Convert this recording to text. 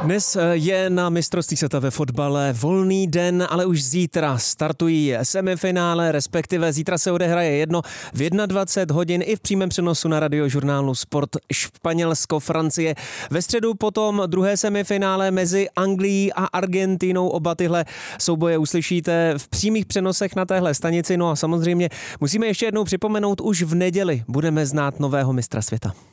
Dnes je na mistrovství světa ve fotbale volný den, ale už zítra startují semifinále, respektive zítra se odehraje jedno v 21 hodin i v přímém přenosu na radiožurnálu Sport Španělsko-Francie. Ve středu potom druhé semifinále mezi Anglií a Argentinou. Oba tyhle souboje uslyšíte v přímých přenosech na téhle stanici. No a samozřejmě musíme ještě jednou připomenout, už v neděli budeme znát nového mistra světa.